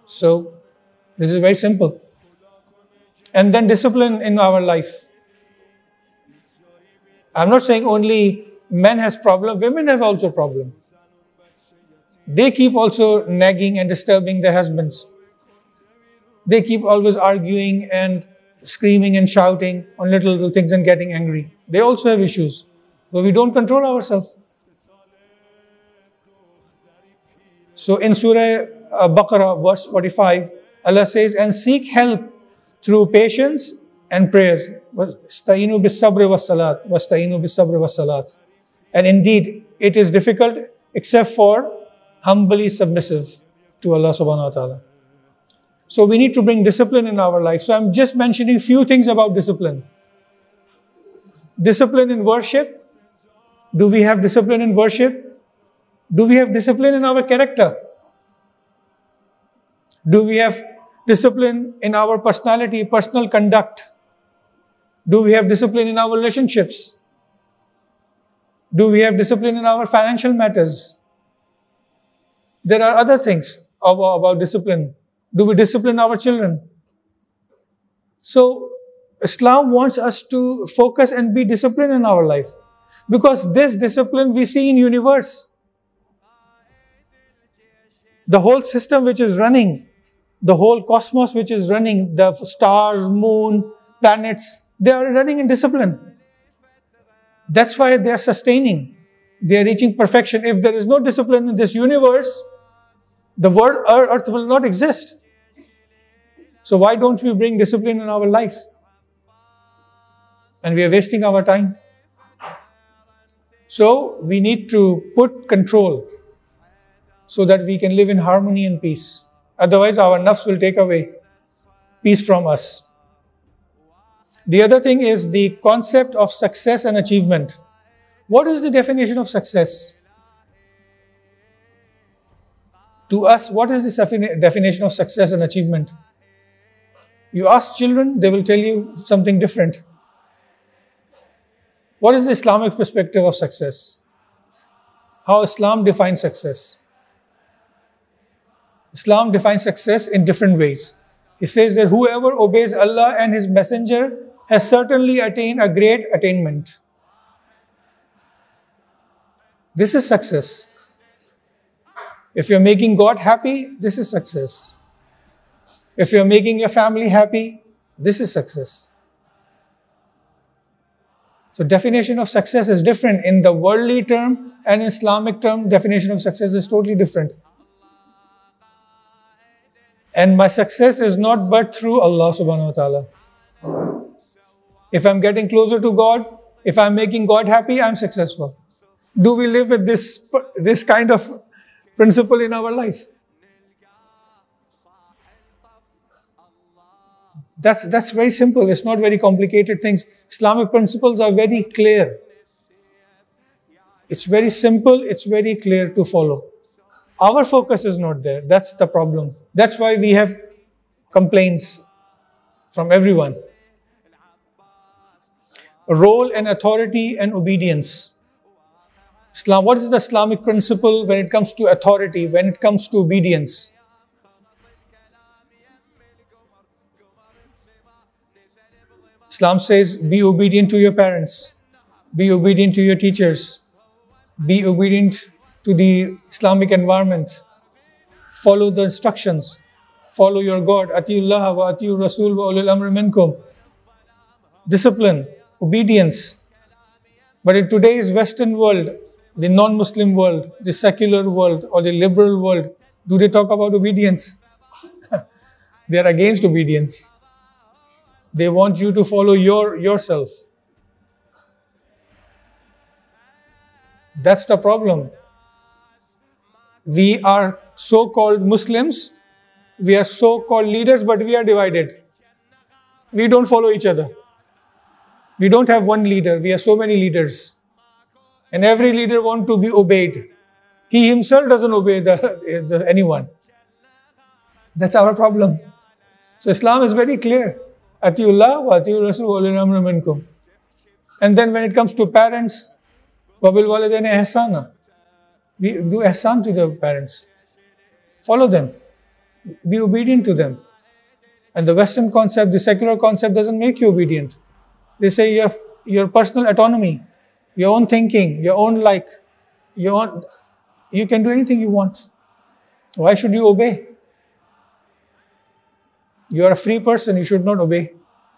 So this is very simple. And then discipline in our life. I'm not saying only men has problem, women have also problem. They keep also nagging and disturbing their husbands. They keep always arguing and screaming and shouting on little things and getting angry. They also have issues, but we don't control ourselves. So in Surah Baqarah, verse 45, Allah says, and seek help through patience and prayers. وَاسْتَعِينُوا بِالصَّبْرِ وَالصَّلَاةِ وَاسْتَعِينُوا بِالصَّبْرِ وَالصَّلَاةِ. And indeed, it is difficult except for humbly submissive to Allah subhanahu wa ta'ala. So we need to bring discipline in our life. So I'm just mentioning few things about discipline. Discipline in worship. Do we have discipline in worship? Do we have discipline in our character? Do we have discipline in our personality, personal conduct? Do we have discipline in our relationships? Do we have discipline in our financial matters? There are other things about discipline. Do we discipline our children? So Islam wants us to focus and be disciplined in our life. Because this discipline we see in universe. The whole system which is running, the whole cosmos which is running, the stars, moon, planets, they are running in discipline. That's why they are sustaining. They are reaching perfection. If there is no discipline in this universe, the world earth will not exist. So why don't we bring discipline in our life? And we are wasting our time. So we need to put control so that we can live in harmony and peace. Otherwise, our nafs will take away peace from us. The other thing is the concept of success and achievement. What is the definition of success? To us, what is the definition of success and achievement? You ask children, they will tell you something different. What is the Islamic perspective of success? How Islam defines success? Islam defines success in different ways. It says that whoever obeys Allah and His Messenger has certainly attained a great attainment. This is success. If you're making God happy, this is success. If you're making your family happy, this is success. So definition of success is different. In the worldly term and Islamic term, definition of success is totally different. And my success is not but through Allah subhanahu wa ta'ala. If I'm getting closer to God, if I'm making God happy, I'm successful. Do we live with this kind of principle in our life? That's very simple. It's not very complicated things. Islamic principles are very clear. It's very simple. It's very clear to follow. Our focus is not there. That's the problem. That's why we have complaints from everyone. Role and authority and obedience. Islam, what is the Islamic principle when it comes to authority, when it comes to obedience? Islam says, be obedient to your parents, be obedient to your teachers, be obedient to the Islamic environment, follow the instructions, follow your God, Atiullah wa Atiur Rasul wa ulil amri minkum. Discipline, obedience. But in today's Western world, the non-Muslim world, the secular world or the liberal world, do they talk about obedience? They are against obedience. They want you to follow yourself. That's the problem. We are so-called Muslims, we are so-called leaders, but we are divided. We don't follow each other. We don't have one leader, we have so many leaders. And every leader wants to be obeyed. He himself doesn't obey anyone. That's our problem. So Islam is very clear. Atiullah wa atiur Rasul wa ulil amri minkum. And then when it comes to parents, wabil walidaini ihsana. We do ihsan to the parents. Follow them. Be obedient to them. And the Western concept, the secular concept doesn't make you obedient. They say you have your personal autonomy, your own thinking, your own like, you can do anything you want. Why should you obey? You are a free person, you should not obey.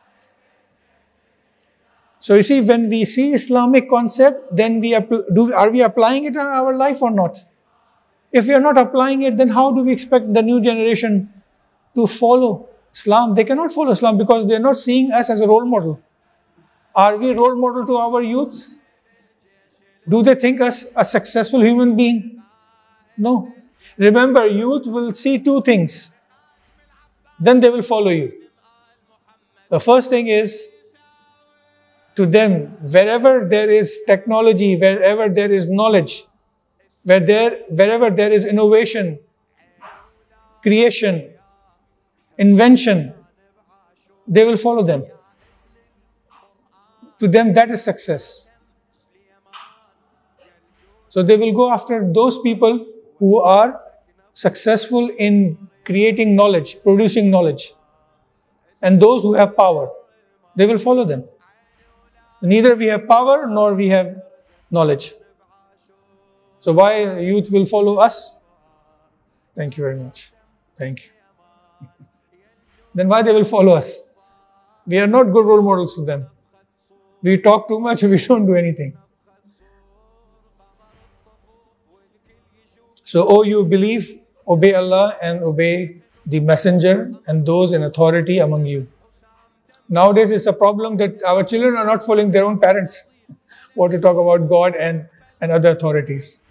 So you see, when we see Islamic concept, then are we applying it in our life or not? If we are not applying it, then how do we expect the new generation to follow Islam? They cannot follow Islam because they are not seeing us as a role model. Are we role model to our youths? Do they think us a successful human being? No. Remember, youth will see two things. Then they will follow you. The first thing is, to them, wherever there is technology, wherever there is knowledge, wherever there is innovation, creation, invention, they will follow them. To them, that is success. So they will go after those people who are successful in creating knowledge, producing knowledge. And those who have power, they will follow them. Neither we have power nor we have knowledge. So why youth will follow us? Thank you very much. Thank you. Then why they will follow us? We are not good role models to them. We talk too much, we don't do anything. So, oh, you believe, obey Allah and obey the messenger and those in authority among you. Nowadays, it's a problem that our children are not following their own parents. What to talk about God and other authorities.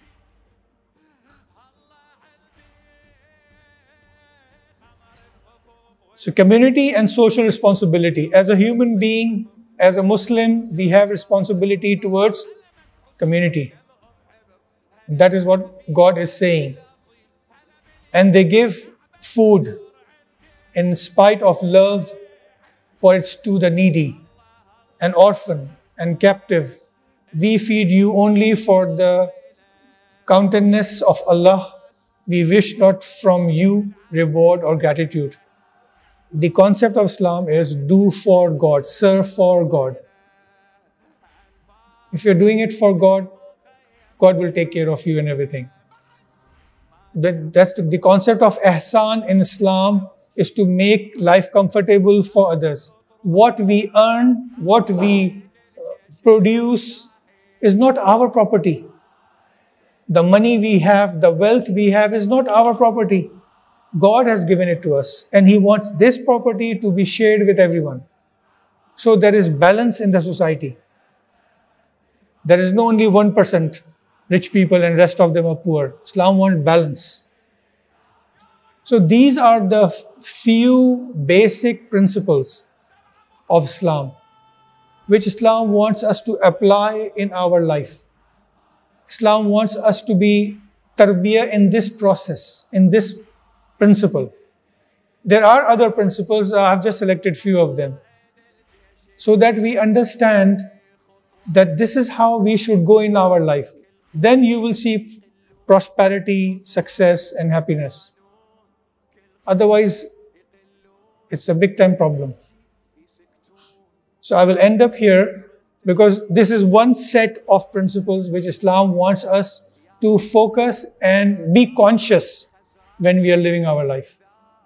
So, community and social responsibility. As a human being, as a Muslim, we have responsibility towards community. That is what God is saying. And they give food in spite of love, for it's to the needy, and orphan, and captive. We feed you only for the countenance of Allah. We wish not from you reward or gratitude. The concept of Islam is do for God, serve for God. If you're doing it for God, God will take care of you and everything. That's the concept of ihsan in Islam, is to make life comfortable for others. What we earn, what we produce is not our property. The money we have, the wealth we have is not our property. God has given it to us, and He wants this property to be shared with everyone. So there is balance in the society. There is no only 1% rich people and rest of them are poor. Islam wants balance. So these are the few basic principles of Islam, which Islam wants us to apply in our life. Islam wants us to be tarbiyah in this process, in this principle. There are other principles, I have just selected few of them, so that we understand that this is how we should go in our life. Then you will see prosperity, success, and happiness. Otherwise, it's a big time problem. So I will end up here, because this is one set of principles which Islam wants us to focus and be conscious when we are living our life.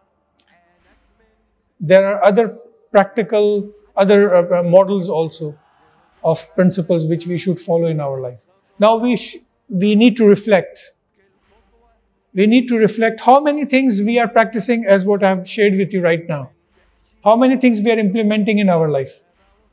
There are other practical, models also of principles which we should follow in our life. Now we need to reflect. We need to reflect how many things we are practicing as what I have shared with you right now. How many things we are implementing in our life.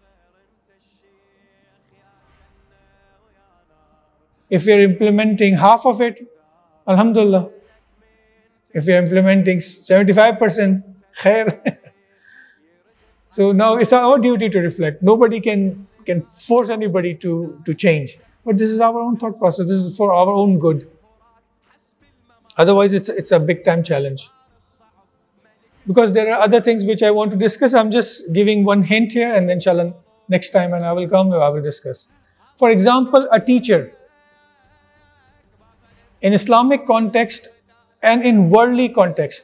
If we are implementing half of it, Alhamdulillah. If we are implementing 75%, khair. So now it's our duty to reflect. Nobody can force anybody to change. But this is our own thought process. This is for our own good. Otherwise, it's a big time challenge. Because there are other things which I want to discuss. I'm just giving one hint here, and then inshallah next time when I will come, I will discuss. For example, a teacher. In Islamic context and in worldly context,